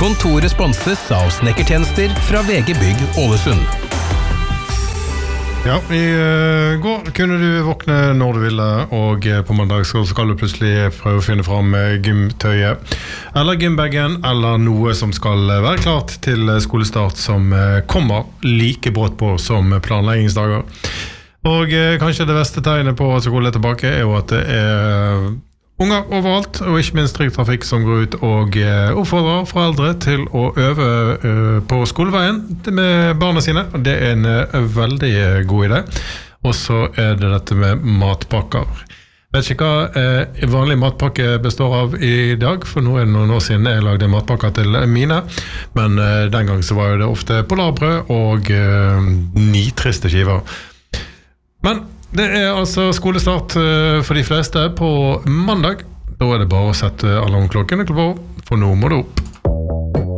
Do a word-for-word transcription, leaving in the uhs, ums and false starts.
Kontoret sponses av snekkertjenester fra V G Bygg Ålesund. Ja, i uh, går kunne du våkne når du ville, og uh, på mandag så skal du plutselig prøve å finne frem uh, gymtøyet, eller gymbagen, eller noe som skal uh, være klart til uh, skolestart som uh, kommer like brått på som planleggingsdager. Og uh, kanskje det beste tegnet på at skole er tilbake er jo at det er uh, unger overalt, og ikke minst trygg trafikk som går ut og uh, oppfordrer foreldre til å øve uh, på skoleveien med barna sine. Det er en uh, veldig uh, god idé. Og så er det dette med matpakker. Vet ikke hva uh, vanlig matpakke består av i dag, for nå er det noen år siden jeg lagde matpakker til mine, men uh, den gang så var det ofte polarbrød og uh, nitriste skiver. Men det er altså skolestart for de fleste på mandag. Da er det bare å sette alarmklokken på, for nå må du opp.